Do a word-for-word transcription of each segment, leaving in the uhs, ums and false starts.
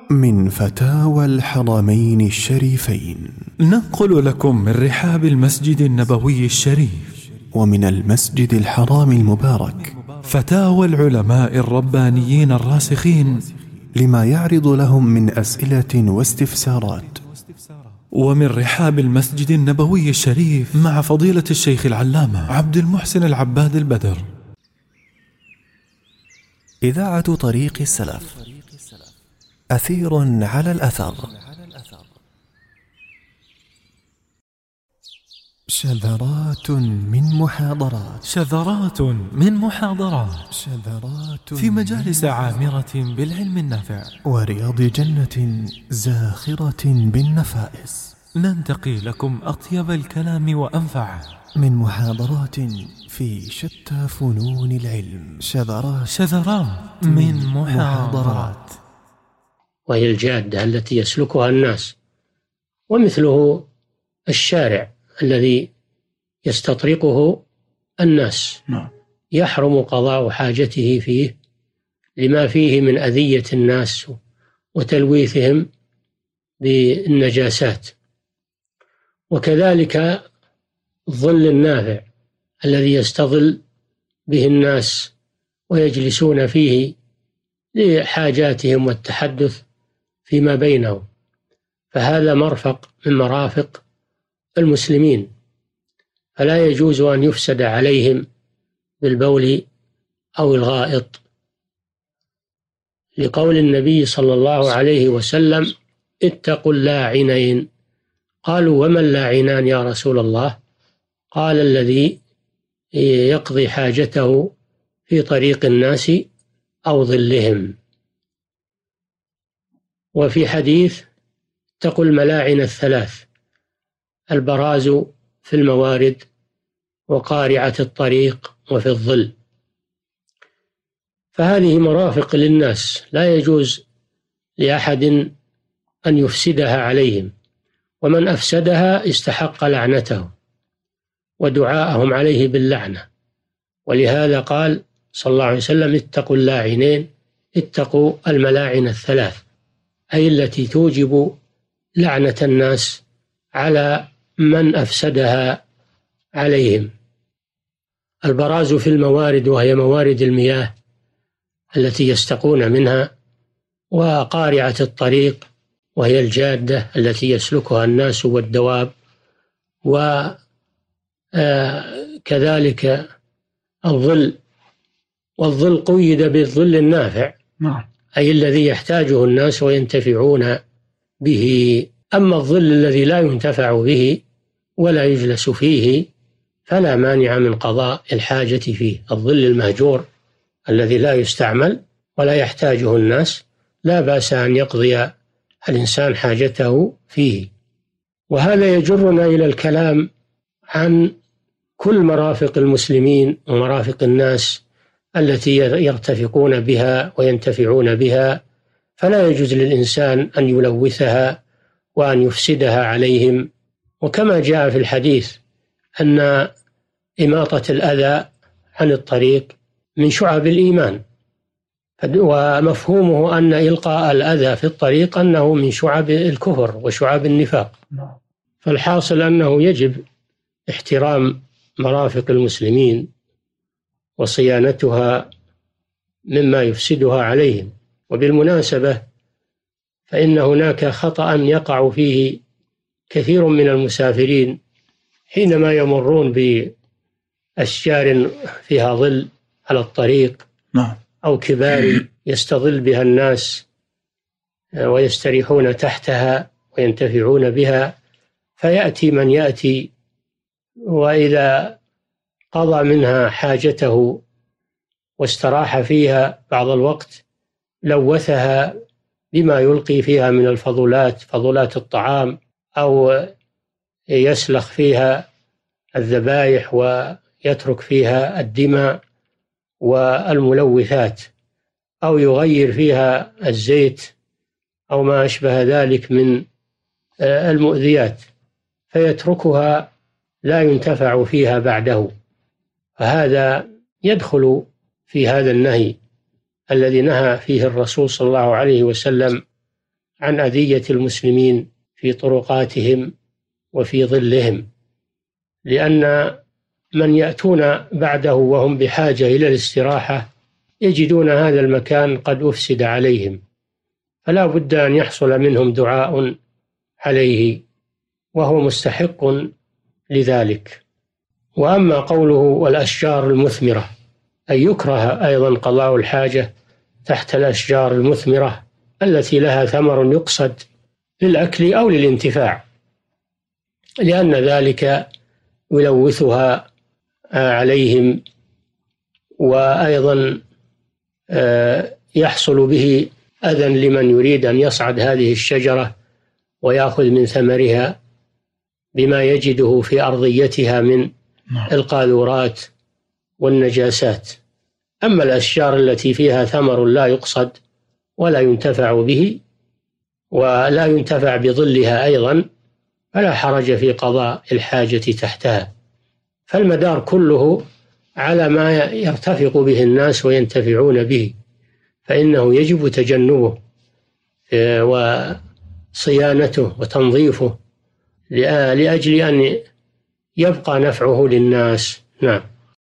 من فتاوى الحرمين الشريفين، ننقل لكم من رحاب المسجد النبوي الشريف ومن المسجد الحرام المبارك فتاوى العلماء الربانيين الراسخين لما يعرض لهم من أسئلة واستفسارات. ومن رحاب المسجد النبوي الشريف مع فضيلة الشيخ العلامة عبد المحسن العباد البدر. إذاعة طريق السلف، أثير على الأثر. شذرات من محاضرات شذرات من محاضرات شذرات في مجالس عامرة بالعلم النافع ورياض جنة زاخرة بالنفائس، ننتقي لكم أطيب الكلام وأنفعه من محاضرات في شتى فنون العلم. شذرات شذرات من محاضرات، وهي الجادة التي يسلكها الناس، ومثله الشارع الذي يستطرقه الناس يحرم قضاء حاجته فيه لما فيه من أذية الناس وتلويثهم بالنجاسات. وكذلك الظل النافع الذي يستظل به الناس ويجلسون فيه لحاجاتهم والتحدث فيما بينهم، فهذا مرفق من مرافق المسلمين، فلا يجوز أن يفسد عليهم بالبول أو الغائط، لقول النبي صلى الله عليه وسلم: اتقوا اللاعنين. قالوا: وما اللاعنان يا رسول الله؟ قال: الذي يقضي حاجته في طريق الناس أو ظلهم. وفي حديث: اتقوا الملاعن الثلاث: البراز في الموارد، وقارعة الطريق، وفي الظل. فهذه مرافق للناس لا يجوز لأحد أن يفسدها عليهم، ومن أفسدها استحق لعنته ودعاءهم عليه باللعنة. ولهذا قال صلى الله عليه وسلم: اتقوا اللاعنين، اتقوا الملاعن الثلاث، أي التي توجب لعنة الناس على من أفسدها عليهم. البراز في الموارد، وهي موارد المياه التي يستقون منها، وقارعة الطريق، وهي الجادة التي يسلكها الناس والدواب، وكذلك الظل. والظل قيد بالظل النافع، أي الذي يحتاجه الناس وينتفعون به. أما الظل الذي لا ينتفع به ولا يجلس فيه فلا مانع من قضاء الحاجة فيه. الظل المهجور الذي لا يستعمل ولا يحتاجه الناس لا بأس أن يقضي الإنسان حاجته فيه. وهذا يجرنا إلى الكلام عن كل مرافق المسلمين ومرافق الناس التي يرتفقون بها وينتفعون بها، فلا يجوز للإنسان أن يلوثها وأن يفسدها عليهم. وكما جاء في الحديث أن إماطة الأذى عن الطريق من شعب الإيمان، ومفهومه أن إلقاء الأذى في الطريق أنه من شعب الكفر وشعب النفاق. فالحاصل أنه يجب احترام مرافق المسلمين وصيانتها مما يفسدها عليهم. وبالمناسبة فإن هناك خطأ يقع فيه كثير من المسافرين حينما يمرون بأشجار فيها ظل على الطريق أو كبار يستظل بها الناس ويستريحون تحتها وينتفعون بها، فيأتي من يأتي وإذا قضى منها حاجته واستراح فيها بعض الوقت لوثها بما يلقي فيها من الفضلات، فضلات الطعام، أو يسلخ فيها الذبائح ويترك فيها الدماء والملوثات، أو يغير فيها الزيت أو ما أشبه ذلك من المؤذيات، فيتركها لا ينتفع فيها بعده. فهذا يدخل في هذا النهي الذي نهى فيه الرسول صلى الله عليه وسلم عن أذية المسلمين في طرقاتهم وفي ظلهم، لأن من يأتون بعده وهم بحاجة إلى الاستراحة يجدون هذا المكان قد أفسد عليهم، فلا بد أن يحصل منهم دعاء عليه وهو مستحق لذلك. وأما قوله والأشجار المثمرة، أي يكره أيضا قضاء الحاجة تحت الأشجار المثمرة التي لها ثمر يقصد للأكل أو للانتفاع، لأن ذلك يلوثها عليهم، وأيضا يحصل به أذى لمن يريد أن يصعد هذه الشجرة ويأخذ من ثمرها بما يجده في أرضيتها من القاذورات والنجاسات. أما الأشجار التي فيها ثمر لا يقصد ولا ينتفع به ولا ينتفع بظلها أيضا فلا حرج في قضاء الحاجة تحتها، فالمدار كله على ما يرتفق به الناس وينتفعون به، فإنه يجب تجنبه وصيانته وتنظيفه لأجل أن يبقى نفعه للناس. نعم.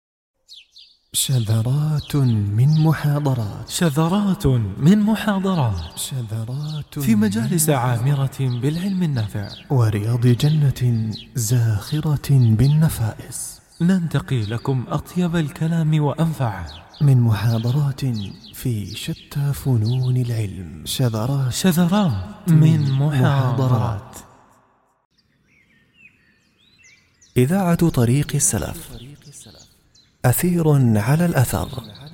شذرات من محاضرات شذرات من محاضرات شذرات في مجالس عامرة بالعلم النافع ورياض جنة زاخرة بالنفائس، ننتقي لكم أطيب الكلام وأنفعه من محاضرات في شتى فنون العلم. شذرات شذرات من محاضرات. إذاعة طريق السلف، أثير على الأثر.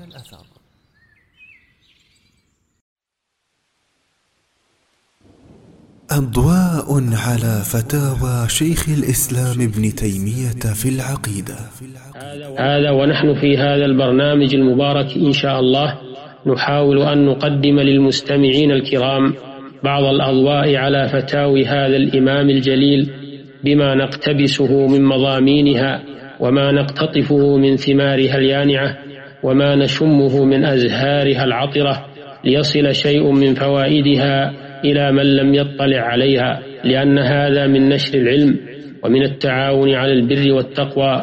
أضواء على فتاوى شيخ الإسلام ابن تيمية في العقيدة. هذا ونحن في هذا البرنامج المبارك إن شاء الله نحاول أن نقدم للمستمعين الكرام بعض الأضواء على فتاوي هذا الإمام الجليل بما نقتبسه من مضامينها وما نقتطفه من ثمارها اليانعة وما نشمه من أزهارها العطرة، ليصل شيء من فوائدها إلى من لم يطلع عليها، لأن هذا من نشر العلم ومن التعاون على البر والتقوى.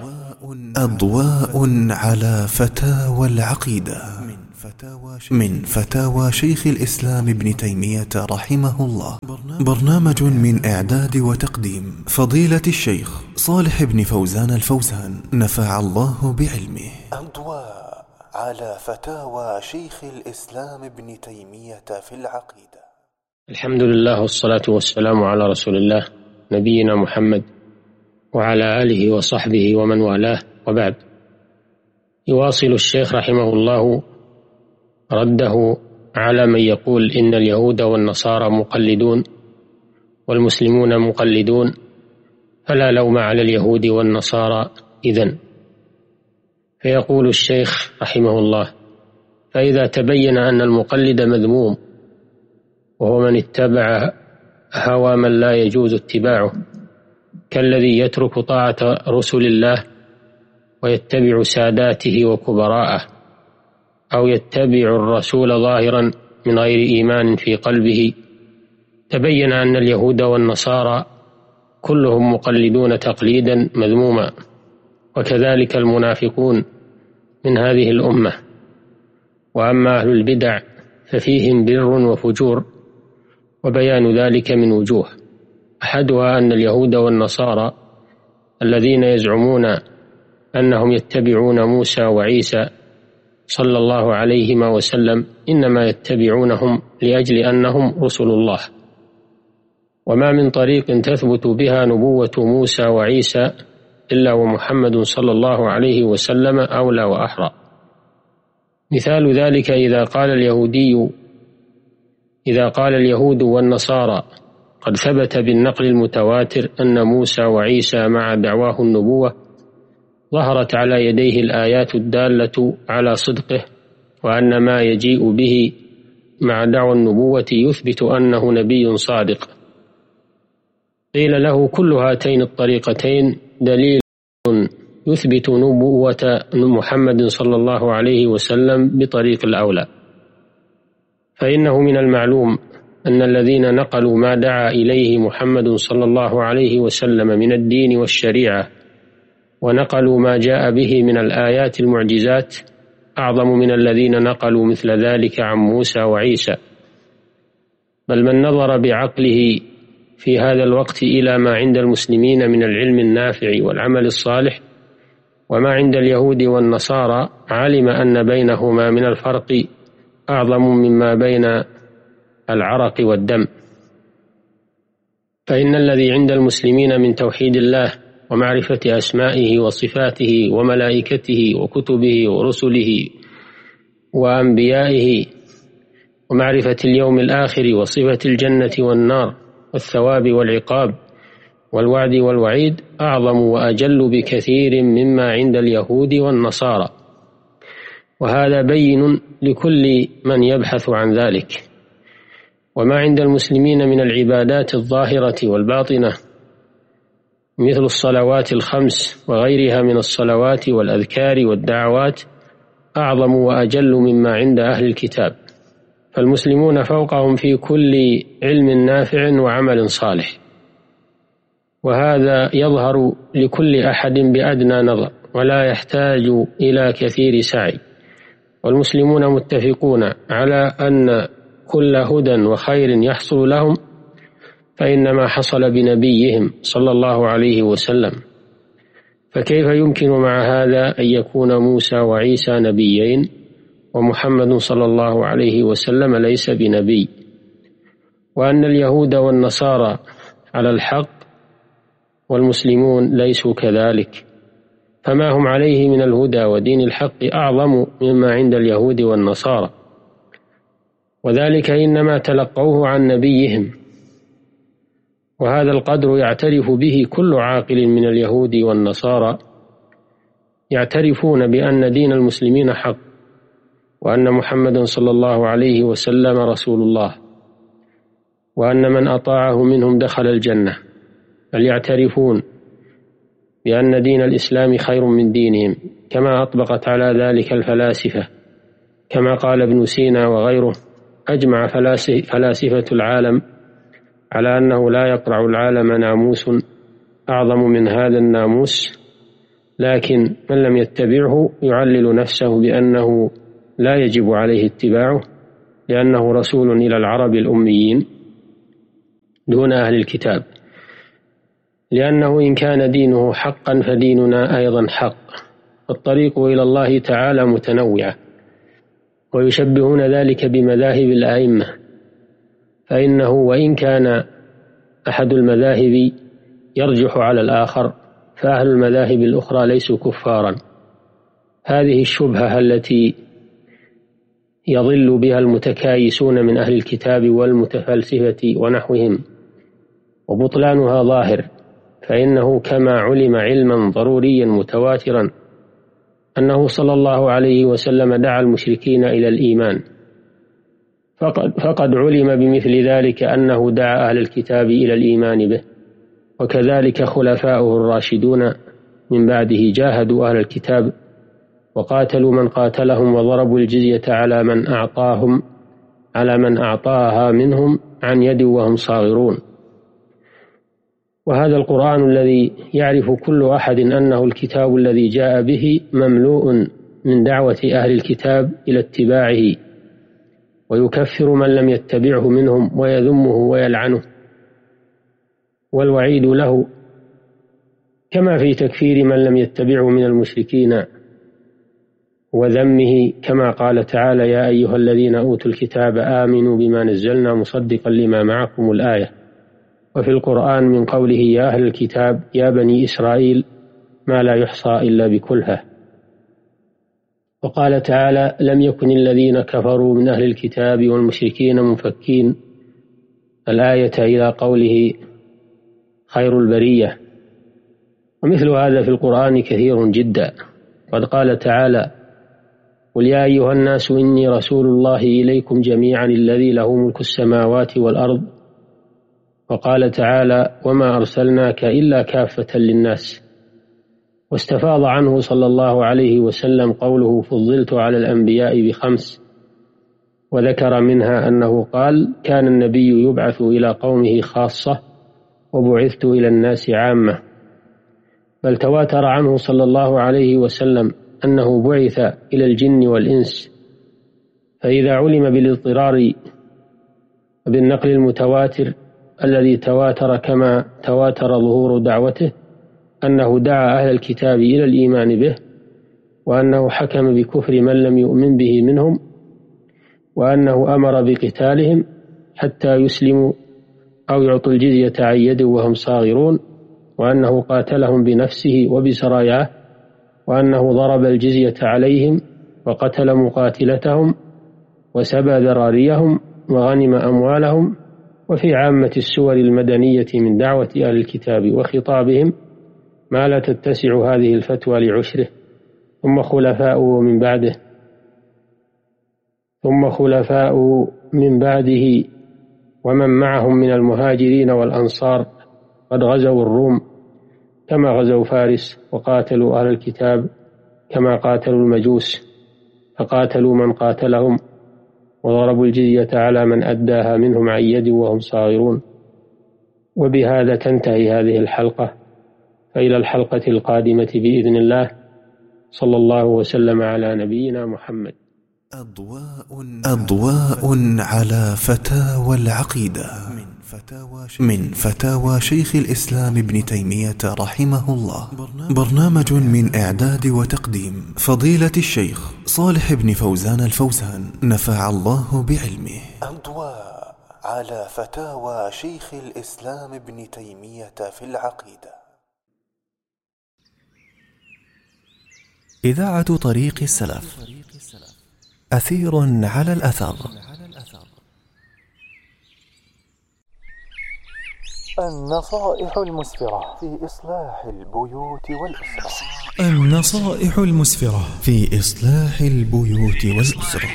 أضواء على فتاوى العقيدة من فتاوى شيخ الإسلام ابن تيمية رحمه الله، برنامج من إعداد وتقديم فضيلة الشيخ صالح بن فوزان الفوزان نفع الله بعلمه. أضواء على فتاوى شيخ الإسلام ابن تيمية في العقيدة. الحمد لله والصلاة والسلام على رسول الله نبينا محمد وعلى آله وصحبه ومن والاه، وبعد. يواصل الشيخ رحمه الله رده على من يقول إن اليهود والنصارى مقلدون والمسلمون مقلدون، فلا لوم على اليهود والنصارى إذن. فيقول الشيخ رحمه الله: فإذا تبين أن المقلد مذموم وهو من اتبع هوى من لا يجوز اتباعه، كالذي يترك طاعة رسل الله ويتبع ساداته وكبراءه، أو يتبع الرسول ظاهرا من غير إيمان في قلبه، تبين أن اليهود والنصارى كلهم مقلدون تقليدا مذموما، وكذلك المنافقون من هذه الأمة. وأما أهل البدع ففيهم بر وفجور، وبيان ذلك من وجوه، أحدها أن اليهود والنصارى الذين يزعمون أنهم يتبعون موسى وعيسى صلى الله عليهما وسلم إنما يتبعونهم لأجل أنهم رسل الله، وما من طريق تثبت بها نبوة موسى وعيسى إلا ومحمد صلى الله عليه وسلم أولى وأحرى. مثال ذلك إذا قال اليهودي إذا قال اليهود والنصارى قد ثبت بالنقل المتواتر أن موسى وعيسى مع دعواه النبوة ظهرت على يديه الآيات الدالة على صدقه، وأن ما يجيء به مع دعوى النبوة يثبت أنه نبي صادق، قيل له كل هاتين الطريقتين دليل يثبت نبوة محمد صلى الله عليه وسلم بطريق الأولى، فإنه من المعلوم أن الذين نقلوا ما دعا إليه محمد صلى الله عليه وسلم من الدين والشريعة ونقلوا ما جاء به من الآيات المعجزات أعظم من الذين نقلوا مثل ذلك عن موسى وعيسى. بل من نظر بعقله في هذا الوقت إلى ما عند المسلمين من العلم النافع والعمل الصالح وما عند اليهود والنصارى علم أن بينهما من الفرق أعظم مما بين العرق والدم. فإن الذي عند المسلمين من توحيد الله ومعرفة أسمائه وصفاته وملائكته وكتبه ورسله وأنبيائه ومعرفة اليوم الآخر وصفة الجنة والنار والثواب والعقاب والوعد والوعيد أعظم وأجل بكثير مما عند اليهود والنصارى، وهذا بين لكل من يبحث عن ذلك. وما عند المسلمين من العبادات الظاهرة والباطنة مثل الصلوات الخمس وغيرها من الصلوات والأذكار والدعوات أعظم وأجل مما عند أهل الكتاب، فالمسلمون فوقهم في كل علم نافع وعمل صالح، وهذا يظهر لكل أحد بأدنى نظر ولا يحتاج إلى كثير سعي. والمسلمون متفقون على أن كل هدى وخير يحصل لهم فإنما حصل بنبيهم صلى الله عليه وسلم، فكيف يمكن مع هذا أن يكون موسى وعيسى نبيين ومحمد صلى الله عليه وسلم ليس بنبي، وأن اليهود والنصارى على الحق والمسلمون ليسوا كذلك؟ فما هم عليه من الهدى ودين الحق أعظم مما عند اليهود والنصارى، وذلك إنما تلقوه عن نبيهم، وهذا القدر يعترف به كل عاقل من اليهود والنصارى، يعترفون بأن دين المسلمين حق وأن محمد صلى الله عليه وسلم رسول الله، وأن من أطاعه منهم دخل الجنة، بل يعترفون بأن دين الإسلام خير من دينهم، كما أطبقت على ذلك الفلاسفة، كما قال ابن سينا وغيره: أجمع فلاسفة العالم على أنه لا يقرع العالم ناموس أعظم من هذا الناموس، لكن من لم يتبعه يعلل نفسه بأنه لا يجب عليه اتباعه لأنه رسول إلى العرب الأميين دون أهل الكتاب، لأنه إن كان دينه حقا فديننا أيضا حق، والطريق إلى الله تعالى متنوعة. ويشبهون ذلك بمذاهب الأئمة، فإنه وإن كان أحد المذاهب يرجح على الآخر فأهل المذاهب الأخرى ليسوا كفارا. هذه الشبهة التي يضل بها المتكايسون من أهل الكتاب والمتفلسفة ونحوهم وبطلانها ظاهر، فإنه كما علم علما ضروريا متواترا أنه صلى الله عليه وسلم دعا المشركين إلى الإيمان، فقد, فقد علم بمثل ذلك أنه دعا أهل الكتاب إلى الإيمان به، وكذلك خلفاؤه الراشدون من بعده جاهدوا أهل الكتاب وقاتلوا من قاتلهم وضربوا الجزية على من أعطاهم على من أعطاها منهم عن يد وهم صاغرون. وهذا القرآن الذي يعرف كل أحد أنه الكتاب الذي جاء به مملوء من دعوة أهل الكتاب إلى اتباعه، ويكفر من لم يتبعه منهم ويذمه ويلعنه، والوعيد له كما في تكفير من لم يتبعه من المشركين وذمه، كما قال تعالى: يا أيها الذين أوتوا الكتاب آمنوا بما نزلنا مصدقا لما معكم الآية. وفي القرآن من قوله: يا أهل الكتاب يا بني إسرائيل ما لا يحصى إلا بكلها. وقال تعالى: لم يكن الذين كفروا من أهل الكتاب والمشركين منفكين، الآية إلى قوله: خير البرية. ومثل هذا في القرآن كثير جدا، قد قال تعالى: قل يا أيها الناس إني رسول الله إليكم جميعا الذي له ملك السماوات والأرض. وقال تعالى: وما أرسلناك إلا كافة للناس. واستفاض عنه صلى الله عليه وسلم قوله: فضلت على الأنبياء بخمس، وذكر منها أنه قال: كان النبي يبعث إلى قومه خاصة وبعثت إلى الناس عامة. بل تواتر عنه صلى الله عليه وسلم أنه بعث إلى الجن والإنس. فإذا علم بالاضطرار بالنقل المتواتر الذي تواتر كما تواتر ظهور دعوته أنه دعا أهل الكتاب إلى الإيمان به، وأنه حكم بكفر من لم يؤمن به منهم، وأنه أمر بقتالهم حتى يسلموا أو يعطوا الجزية عن يد وهم صاغرون، وأنه قاتلهم بنفسه وبسراياه، وأنه ضرب الجزية عليهم وقتل مقاتلتهم وسبى ذراريهم وغنم أموالهم. وفي عامة السور المدنية من دعوة أهل الكتاب وخطابهم ما لا تتسع هذه الفتوى لعشره. ثم خلفاؤه من بعده ثم خلفاؤه من بعده ومن معهم من المهاجرين والأنصار قد غزوا الروم كما غزوا فارس، وقاتلوا أهل الكتاب كما قاتلوا المجوس، فقاتلوا من قاتلهم وضربوا الجزية على من أداها منهم عن يد وهم صاغرون. وبهذا تنتهي هذه الحلقة، فإلى الحلقة القادمة بإذن الله. صلى الله وسلم على نبينا محمد. أضواء, أضواء على فتاوى العقيدة من فتاوى شيخ الإسلام ابن تيمية رحمه الله. برنامج من إعداد وتقديم فضيلة الشيخ صالح بن فوزان الفوزان، نفع الله بعلمه. أضواء على فتاوى شيخ الإسلام ابن تيمية في العقيدة. إذاعة طريق السلف، أثير على الأثر. النصائح المسفرة في إصلاح البيوت والأسرة. النصائح المسفرة في إصلاح البيوت والأسرة.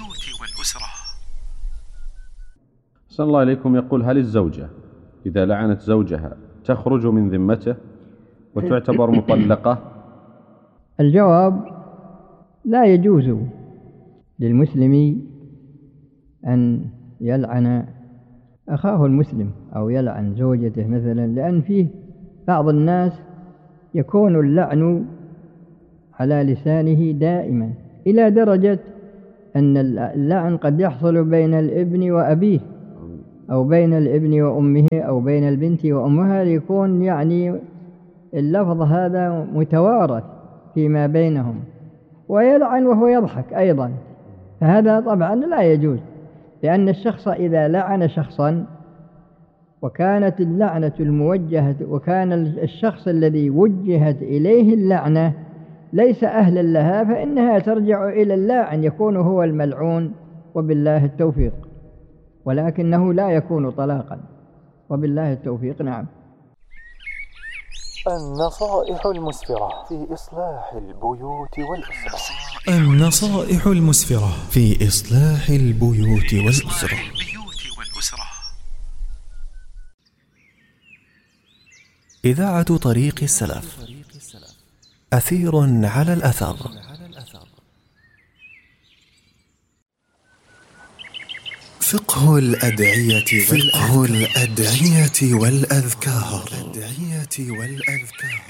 أحسن الله إليكم. يقول: هل الزوجة إذا لعنت زوجها تخرج من ذمته وتعتبر مطلقة؟ الجواب: لا يجوز للمسلم أن يلعن أخاه المسلم أو يلعن زوجته مثلا، لأن فيه بعض الناس يكون اللعن على لسانه دائما إلى درجة أن اللعن قد يحصل بين الابن وأبيه أو بين الابن وأمه أو بين البنت وأمها، يكون يعني اللفظ هذا متوارث فيما بينهم، ويلعن وهو يضحك أيضا. فهذا طبعا لا يجوز، لأن الشخص إذا لعن شخصا وكانت اللعنة الموجهة وكان الشخص الذي وجهت إليه اللعنة ليس أهلا لها، فإنها ترجع إلى اللاعن، يكون هو الملعون، وبالله التوفيق، ولكنه لا يكون طلاقا، وبالله التوفيق. نعم. النصائح المسفرة في إصلاح البيوت والأسرة. النصائح المسفرة في إصلاح البيوت والأسرة. إذاعة طريق السلف، أثير على الأثر. فقه الأدعية فقه الأدعية والأذكار.